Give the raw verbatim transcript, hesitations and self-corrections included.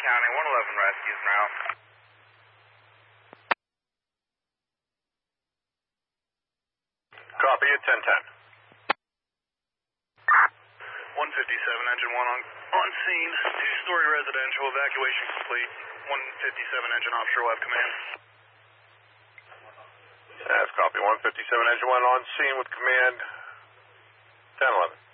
County, one eleven rescues en route. Copy at ten ten. one fifty-seven, engine one on, on scene. Two-story residential, evacuation complete. one fifty-seven, engine offshore, left command. That's copy. one fifty-seven, engine one on scene with command ten eleven.